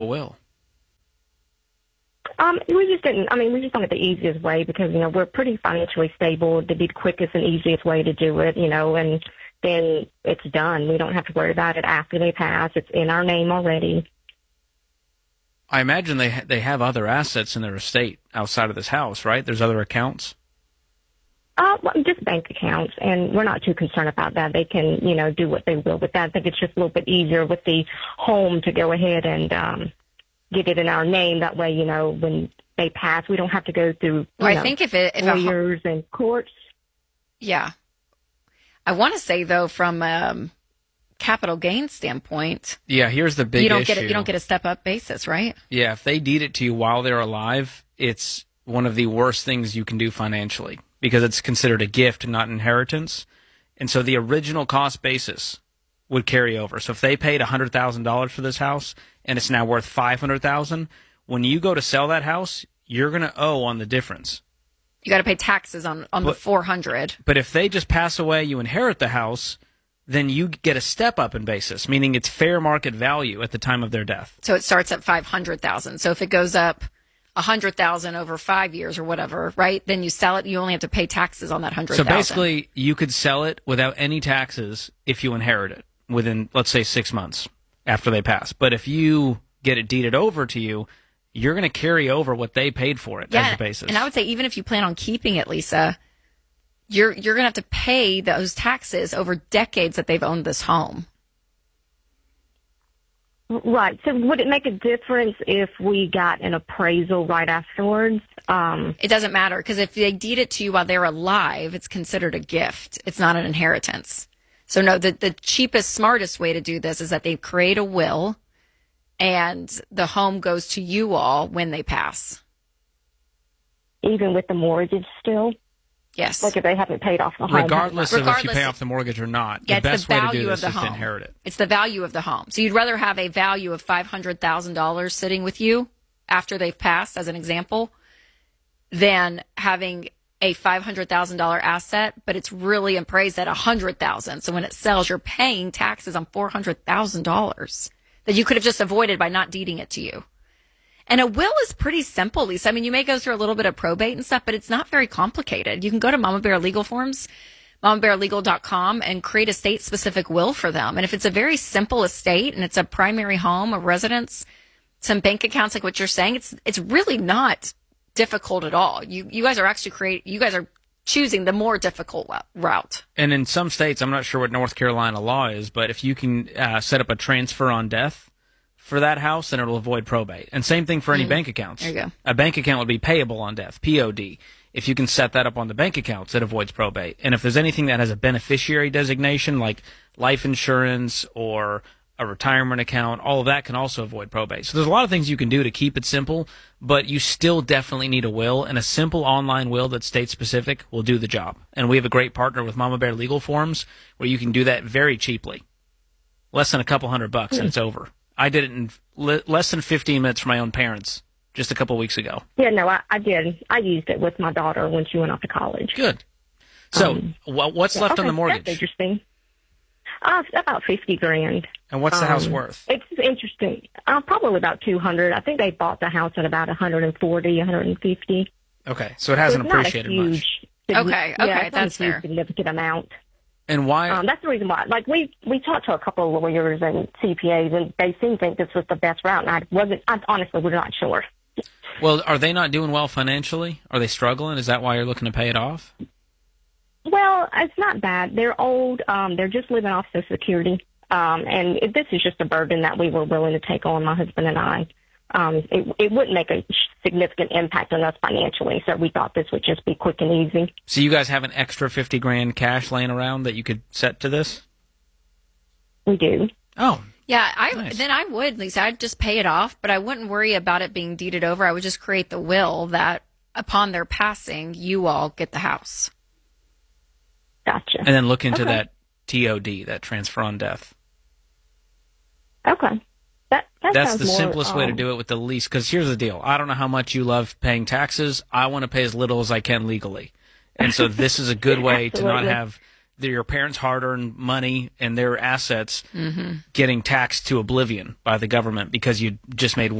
will? We just didn't. I mean, we just went the easiest way because, we're pretty financially stable. It'd be the quickest and easiest way to do it, and then it's done. We don't have to worry about it after they pass. It's in our name already. I imagine they have other assets in their estate outside of this house, right? There's other accounts? Well, just bank accounts, and we're not too concerned about that. They can, do what they will with that. I think it's just a little bit easier with the home to go ahead and get it in our name. That way, when they pass, we don't have to go through I think if lawyers and courts. Yeah. I want to say, though, from capital gain standpoint, yeah, here's the big issue. You don't get a step-up basis, right? Yeah, if they deed it to you while they're alive, it's one of the worst things you can do financially because it's considered a gift, not inheritance. And so the original cost basis would carry over. So if they paid $100,000 for this house and it's now worth $500,000, when you go to sell that house, you're going to owe on the difference. You got to pay taxes on the $400,000. But if they just pass away, you inherit the house, then you get a step up in basis, meaning it's fair market value at the time of their death. So it starts at $500,000. So if it goes up $100,000 over 5 years or whatever, right? Then you sell it. You only have to pay taxes on that $100,000. So basically, you could sell it without any taxes if you inherit it within, let's say, 6 months after they pass. But if you get it deeded over to you, you're going to carry over what they paid for it as the basis. And I would say even if you plan on keeping it, Lisa, you're going to have to pay those taxes over decades that they've owned this home. Right. So would it make a difference if we got an appraisal right afterwards? It doesn't matter because if they deed it to you while they're alive, it's considered a gift. It's not an inheritance. So no, the cheapest, smartest way to do this is that they create a will and the home goes to you all when they pass. Even with the mortgage still? Yes. Like if they haven't paid off the home. Regardless of if you pay off the mortgage or not, the best way to do this is to inherit it. It's the value of the home. So you'd rather have a value of $500,000 sitting with you after they've passed, as an example, than having a $500,000 asset, but it's really appraised at $100,000. So when it sells, you're paying taxes on $400,000 that you could have just avoided by not deeding it to you. And a will is pretty simple, Lisa. I mean, you may go through a little bit of probate and stuff, but it's not very complicated. You can go to Mama Bear Legal Forms, mamabearlegal.com, and create a state-specific will for them. And if it's a very simple estate and it's a primary home, a residence, some bank accounts like what you're saying, it's really not difficult at all. You guys are actually choosing the more difficult route. And in some states, I'm not sure what North Carolina law is, but if you can set up a transfer on death for that house, then it'll avoid probate. And same thing for any bank accounts. There you go. A bank account would be payable on death, POD. If you can set that up on the bank accounts, it avoids probate. And if there's anything that has a beneficiary designation, like life insurance or a retirement account, all of that can also avoid probate. So there's a lot of things you can do to keep it simple, but you still definitely need a will, and a simple online will that's state-specific will do the job. And we have a great partner with Mama Bear Legal Forms where you can do that very cheaply. Less than a couple $100 and it's over. I did it in less than 15 minutes for my own parents just a couple weeks ago. Yeah, no, I did. I used it with my daughter when she went off to college. Good. So what's left on the mortgage? That's interesting. About $50,000. And what's the house worth? It's interesting. Probably about $200,000. I think they bought the house at about $140,000, $150,000. Okay, so it hasn't appreciated much. Okay, that's fair. A significant amount. And why? That's the reason why. Like we talked to a couple of lawyers and CPAs, and they seem to think this was the best route. And I honestly was not sure. Well, are they not doing well financially? Are they struggling? Is that why you're looking to pay it off? Well, it's not bad. They're old. They're just living off Social Security. And this is just a burden that we were willing to take on, my husband and I. It wouldn't make a significant impact on us financially, so we thought this would just be quick and easy. So you guys have an extra $50,000 cash laying around that you could set to this? We do. Oh. Yeah, nice. Then I would, Lisa. I'd just pay it off, but I wouldn't worry about it being deeded over. I would just create the will that upon their passing, you all get the house. Gotcha. And then look into that TOD, that transfer on death. Okay. That's the simplest way to do it with the lease, because here's the deal. I don't know how much you love paying taxes. I want to pay as little as I can legally. And so this is a good way to not have your parents' hard-earned money and their assets getting taxed to oblivion by the government because you just made